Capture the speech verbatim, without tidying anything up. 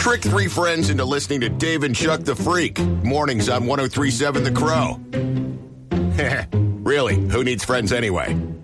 Trick three friends into listening to Dave and Chuck the Freak. Mornings on one oh three point seven The Crow. Really, who needs friends anyway?